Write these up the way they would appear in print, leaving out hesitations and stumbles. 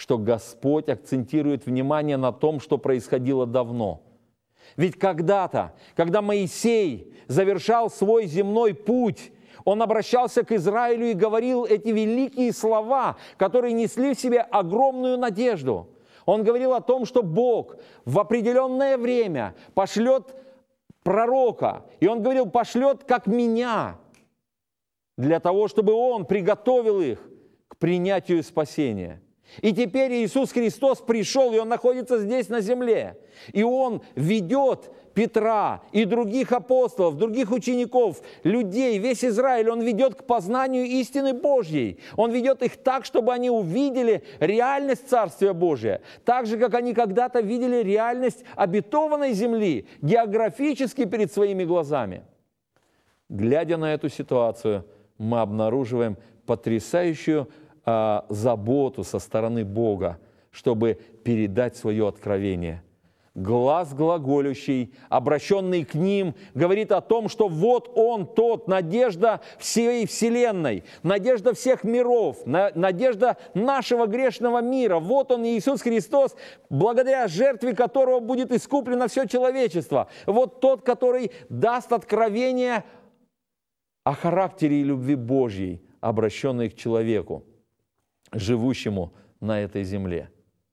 что Господь акцентирует внимание на том, что происходило давно. Ведь когда-то, когда Моисей завершал свой земной путь, он обращался к Израилю и говорил эти великие слова, которые несли в себе огромную надежду. Он говорил о том, что Бог в определенное время пошлет пророка. И он говорил, пошлет как меня, для того, чтобы он приготовил их к принятию спасения. И теперь Иисус Христос пришел, и Он находится здесь на земле. И Он ведет Петра и других апостолов, других учеников, людей, весь Израиль, Он ведет к познанию истины Божьей. Он ведет их так, чтобы они увидели реальность Царствия Божия, так же, как они когда-то видели реальность обетованной земли, географически перед своими глазами. Глядя на эту ситуацию, мы обнаруживаем потрясающую заботу со стороны Бога, чтобы передать свое откровение. Глаз глаголющий, обращенный к ним, говорит о том, что вот Он тот, надежда всей вселенной, надежда всех миров, надежда нашего грешного мира. Вот Он, Иисус Христос, благодаря жертве которого будет искуплено все человечество. Вот тот, который даст откровение о характере и любви Божьей, обращенной к человеку, живущему на этой земле.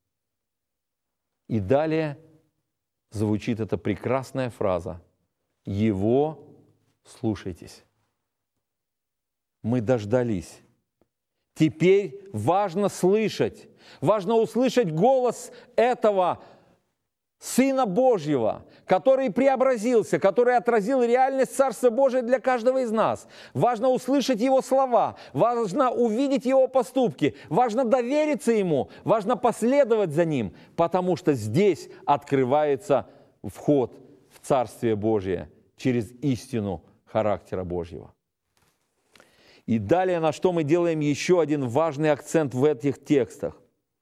И далее звучит эта прекрасная фраза: «Его слушайтесь». Мы дождались. Теперь важно слышать, важно услышать голос этого Сына Божьего, который преобразился, который отразил реальность Царства Божия для каждого из нас. Важно услышать Его слова, важно увидеть Его поступки, важно довериться Ему, важно последовать за Ним, потому что здесь открывается вход в Царствие Божие через истину характера Божьего. И далее, на что мы делаем еще один важный акцент в этих текстах.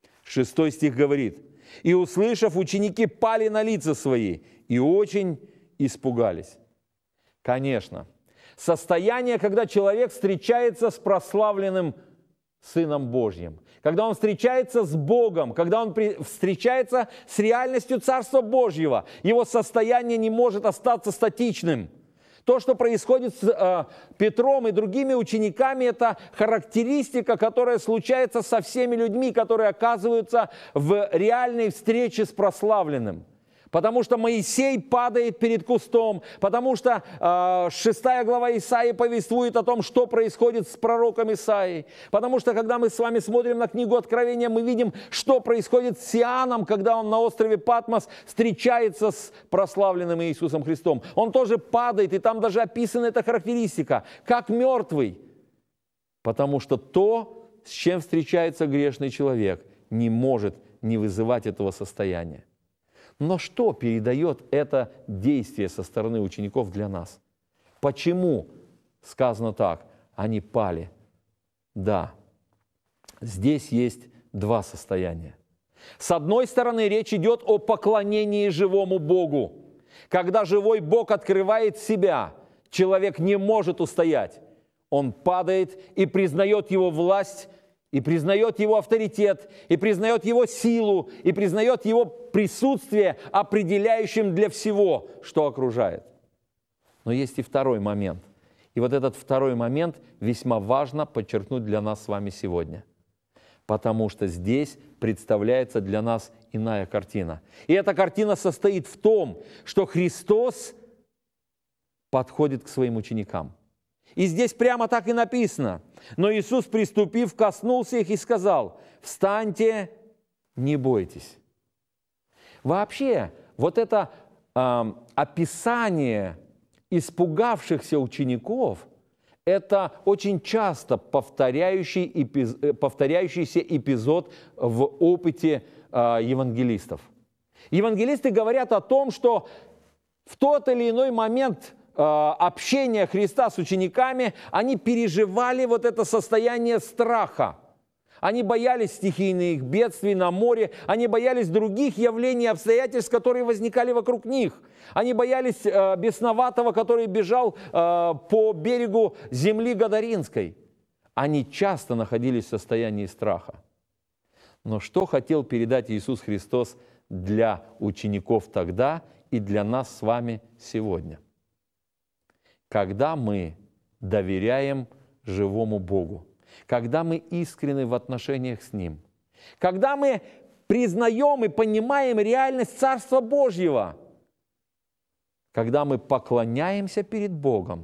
6 стих говорит: «И, услышав, ученики пали на лица свои и очень испугались». Конечно, состояние, когда человек встречается с прославленным Сыном Божьим, когда он встречается с Богом, когда он встречается с реальностью Царства Божьего, его состояние не может остаться статичным. То, что происходит с Петром и другими учениками, это характеристика, которая случается со всеми людьми, которые оказываются в реальной встрече с прославленным. Потому что Моисей падает перед кустом, потому что 6 глава Исаии повествует о том, что происходит с пророком Исаией. Потому что, когда мы с вами смотрим на книгу Откровения, мы видим, что происходит с Иоанном, когда он на острове Патмос встречается с прославленным Иисусом Христом. Он тоже падает, и там даже описана эта характеристика, как мертвый. Потому что то, с чем встречается грешный человек, не может не вызывать этого состояния. Но что передает это действие со стороны учеников для нас? Почему сказано так? Они пали. Да, здесь есть два состояния. С одной стороны, речь идет о поклонении живому Богу. Когда живой Бог открывает себя, человек не может устоять. Он падает и признает Его власть, и признает Его авторитет, и признает Его силу, и признает Его присутствие, определяющим для всего, что окружает. Но есть и второй момент. И вот этот второй момент весьма важно подчеркнуть для нас с вами сегодня. Потому что здесь представляется для нас иная картина. И эта картина состоит в том, что Христос подходит к своим ученикам. И здесь прямо так и написано. Но Иисус, приступив, коснулся их и сказал: «Встаньте, не бойтесь». Вообще, вот это описание испугавшихся учеников – это очень часто повторяющийся эпизод в опыте евангелистов. Евангелисты говорят о том, что в тот или иной момент общения Христа с учениками, они переживали вот это состояние страха. Они боялись стихийных бедствий на море, они боялись других явлений и обстоятельств, которые возникали вокруг них. Они боялись бесноватого, который бежал по берегу земли Гадаринской. Они часто находились в состоянии страха. Но что хотел передать Иисус Христос для учеников тогда и для нас с вами сегодня? Когда мы доверяем живому Богу, когда мы искренны в отношениях с Ним, когда мы признаем и понимаем реальность Царства Божьего, когда мы поклоняемся перед Богом,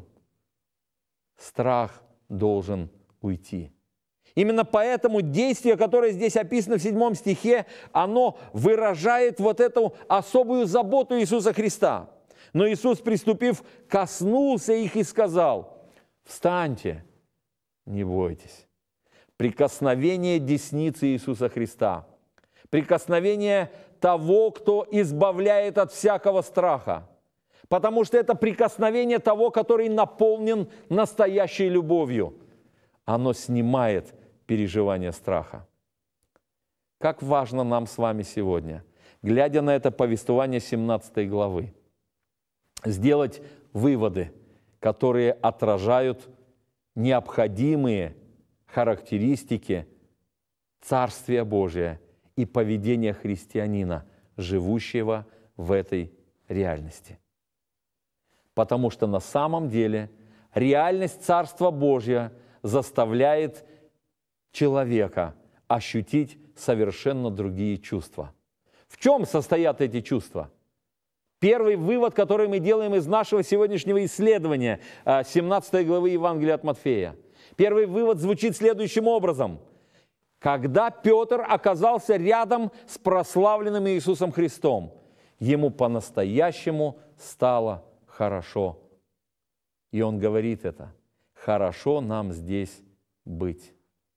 страх должен уйти. Именно поэтому действие, которое здесь описано в 7 стихе, оно выражает вот эту особую заботу Иисуса Христа. Но Иисус, приступив, коснулся их и сказал: «Встаньте, не бойтесь». Прикосновение десницы Иисуса Христа, прикосновение того, кто избавляет от всякого страха, потому что это прикосновение того, который наполнен настоящей любовью. Оно снимает переживание страха. Как важно нам с вами сегодня, глядя на это повествование 17 главы, сделать выводы, которые отражают необходимые характеристики Царствия Божия и поведения христианина, живущего в этой реальности. Потому что на самом деле реальность Царства Божия заставляет человека ощутить совершенно другие чувства. В чем состоят эти чувства? Первый вывод, который мы делаем из нашего сегодняшнего исследования 17 главы Евангелия от Матфея. Первый вывод звучит следующим образом. Когда Петр оказался рядом с прославленным Иисусом Христом, ему по-настоящему стало хорошо. И он говорит это: «Хорошо нам здесь быть».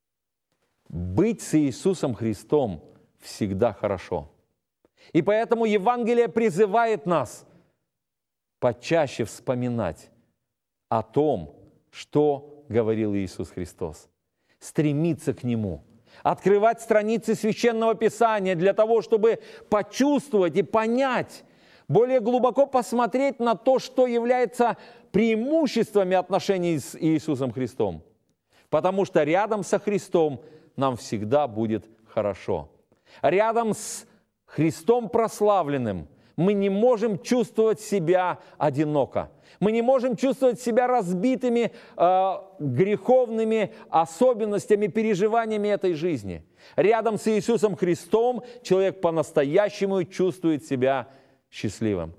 Быть с Иисусом Христом всегда хорошо. И поэтому Евангелие призывает нас почаще вспоминать о том, что говорил Иисус Христос, стремиться к Нему, открывать страницы Священного Писания для того, чтобы почувствовать и понять, более глубоко посмотреть на то, что является преимуществами отношений с Иисусом Христом. Потому что рядом со Христом нам всегда будет хорошо. Рядом с Христом прославленным мы не можем чувствовать себя одиноко. Мы не можем чувствовать себя разбитыми греховными особенностями, переживаниями этой жизни. Рядом с Иисусом Христом человек по-настоящему чувствует себя счастливым.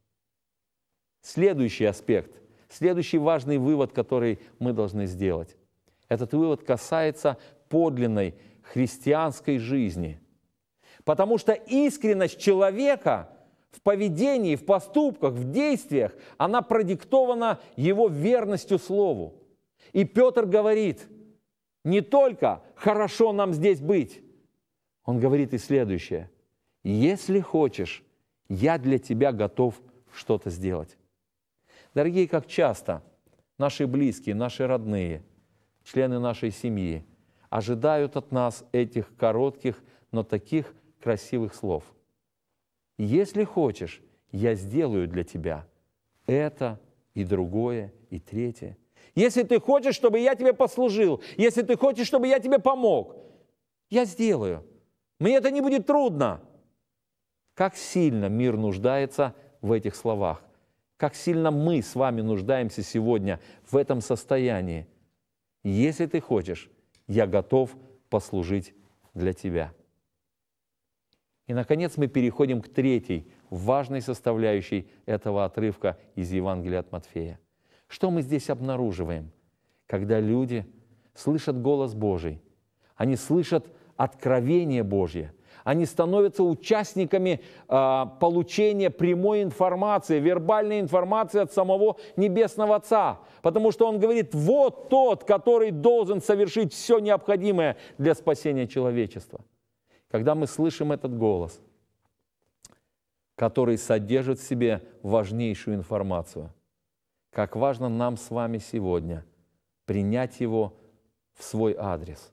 Следующий аспект, следующий важный вывод, который мы должны сделать. Этот вывод касается подлинной христианской жизни. Потому что искренность человека в поведении, в поступках, в действиях, она продиктована его верностью Слову. И Петр говорит, не только «хорошо нам здесь быть», он говорит и следующее: «Если хочешь, я для тебя готов что-то сделать». Дорогие, как часто наши близкие, наши родные, члены нашей семьи ожидают от нас этих коротких, но таких красивых слов. Если хочешь, я сделаю для тебя это и другое, и третье. Если ты хочешь, чтобы я тебе послужил, если ты хочешь, чтобы я тебе помог, я сделаю. Мне это не будет трудно. Как сильно мир нуждается в этих словах. Как сильно мы с вами нуждаемся сегодня в этом состоянии. Если ты хочешь, я готов послужить для тебя. И, наконец, мы переходим к третьей, важной составляющей этого отрывка из Евангелия от Матфея. Что мы здесь обнаруживаем? Когда люди слышат голос Божий, они слышат откровение Божье, они становятся участниками получения прямой информации, вербальной информации от самого Небесного Отца. Потому что Он говорит, вот тот, который должен совершить все необходимое для спасения человечества. Когда мы слышим этот голос, который содержит в себе важнейшую информацию, как важно нам с вами сегодня принять его в свой адрес.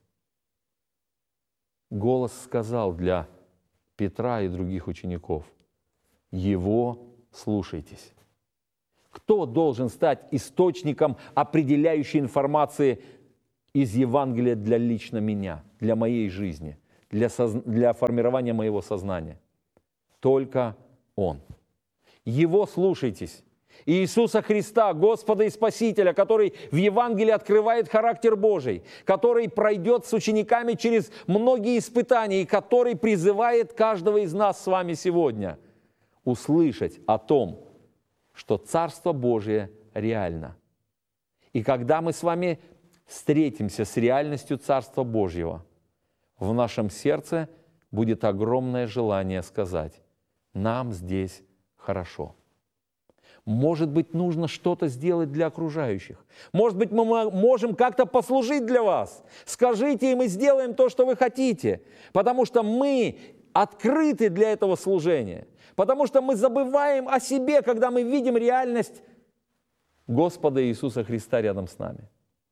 Голос сказал для Петра и других учеников: «Его слушайтесь». Кто должен стать источником определяющей информации из Евангелия для лично меня, для моей жизни? для формирования моего сознания? Только Он. Его слушайтесь. Иисуса Христа, Господа и Спасителя, который в Евангелии открывает характер Божий, который пройдет с учениками через многие испытания и который призывает каждого из нас с вами сегодня услышать о том, что Царство Божие реально. И когда мы с вами встретимся с реальностью Царства Божьего, в нашем сердце будет огромное желание сказать: нам здесь хорошо. Может быть, нужно что-то сделать для окружающих. Может быть, мы можем как-то послужить для вас. Скажите, и мы сделаем то, что вы хотите. Потому что мы открыты для этого служения. Потому что мы забываем о себе, когда мы видим реальность Господа Иисуса Христа рядом с нами.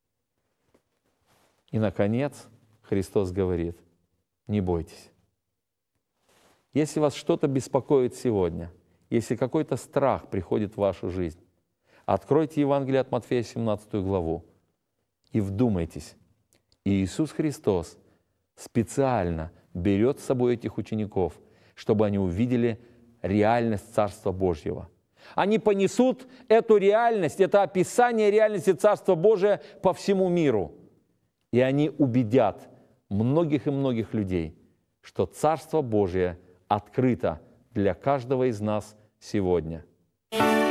И, наконец, Христос говорит: не бойтесь. Если вас что-то беспокоит сегодня, если какой-то страх приходит в вашу жизнь, откройте Евангелие от Матфея, 17 главу, и вдумайтесь. Иисус Христос специально берет с собой этих учеников, чтобы они увидели реальность Царства Божьего. Они понесут эту реальность, это описание реальности Царства Божия по всему миру. И они убедят многих и многих людей, что Царство Божие открыто для каждого из нас сегодня.